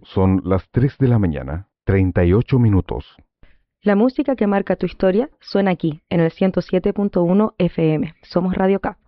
Son las 3 de la mañana, 38 minutos. La música que marca tu historia suena aquí, en el 107.1 FM. Somos Radio K.